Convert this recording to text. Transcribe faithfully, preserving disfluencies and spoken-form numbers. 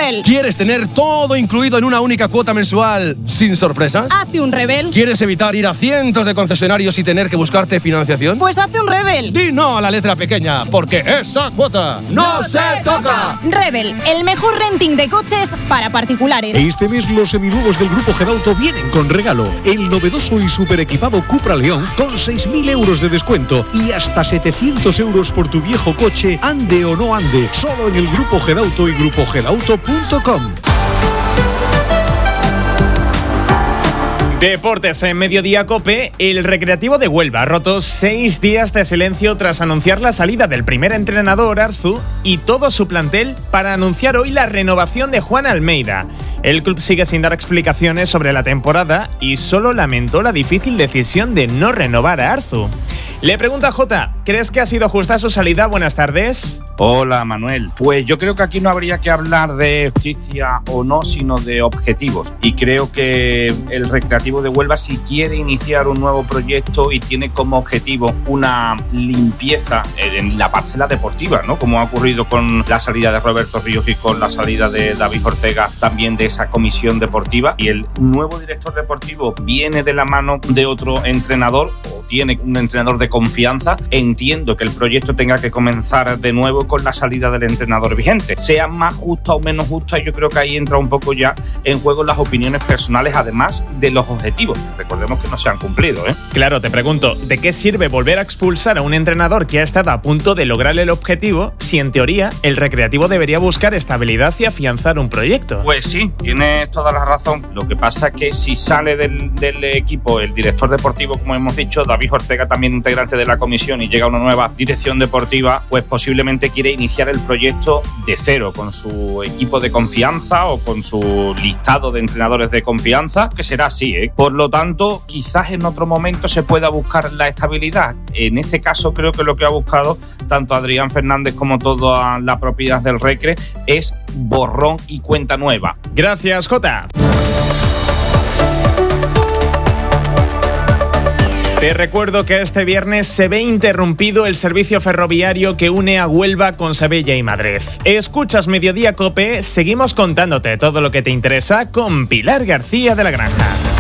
Rebel. ¿Quieres tener todo incluido en una única cuota mensual sin sorpresas? Hazte un Rebel. ¿Quieres evitar ir a cientos de concesionarios y tener que buscarte financiación? Pues hazte un Rebel. Di no a la letra pequeña, porque esa cuota no se toca. Rebel, el mejor renting de coches para particulares. Este mes los seminuevos del Grupo Gedauto vienen con regalo. El novedoso y super equipado Cupra León con seis mil euros de descuento y hasta setecientos euros por tu viejo coche, ande o no ande. Solo en el Grupo Gedauto y grupo gedauto punto com. Deportes en Mediodía Cope. El Recreativo de Huelva ha roto seis días de silencio tras anunciar la salida del primer entrenador, Arzu, y todo su plantel para anunciar hoy la renovación de Juan Almeida. El club sigue sin dar explicaciones sobre la temporada y solo lamentó la difícil decisión de no renovar a Arzu. Le pregunta a Jota, ¿crees que ha sido justa su salida? Buenas tardes. Hola, Manuel. Pues yo creo que aquí no habría que hablar de justicia o no, sino de objetivos. Y creo que el Recreativo de Huelva, si quiere iniciar un nuevo proyecto y tiene como objetivo una limpieza en la parcela deportiva, ¿no? Como ha ocurrido con la salida de Roberto Ríos y con la salida de David Ortega, también de esa comisión deportiva. Y el nuevo director deportivo viene de la mano de otro entrenador o tiene un entrenador de confianza. Entiendo que el proyecto tenga que comenzar de nuevo con la salida del entrenador vigente. Sea más justa o menos justa, yo creo que ahí entra un poco ya en juego las opiniones personales, además de los objetivos. Recordemos que no se han cumplido, ¿eh? Claro, te pregunto, ¿de qué sirve volver a expulsar a un entrenador que ha estado a punto de lograr el objetivo si en teoría el Recreativo debería buscar estabilidad y afianzar un proyecto? Pues sí, tienes toda la razón. Lo que pasa es que si sale del, del equipo el director deportivo, como hemos dicho, David Ortega, también integrante de la comisión, y llega una nueva dirección deportiva, pues posiblemente quiere iniciar el proyecto de cero, con su equipo de confianza o con su listado de entrenadores de confianza, que será así, ¿eh? Por lo tanto, quizás en otro momento se pueda buscar la estabilidad. En este caso creo que lo que ha buscado tanto Adrián Fernández como toda la propiedad del Recre es borrón y cuenta nueva. Gracias, Jota. Te recuerdo que este viernes se ve interrumpido el servicio ferroviario que une a Huelva con Sevilla y Madrid. Escuchas Mediodía Cope, seguimos contándote todo lo que te interesa con Pilar García de la Granja.